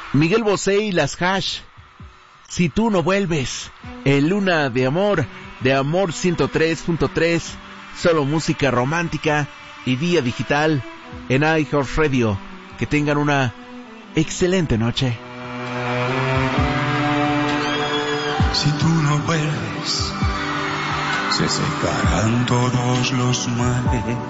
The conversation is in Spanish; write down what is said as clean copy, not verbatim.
Miguel Bosé y las Hash, Si tú no vuelves, en Luna de Amor 103.3, solo música romántica y vía digital en iHeartRadio. Que tengan una excelente noche. Si tú no vuelves, se secarán todos los mares.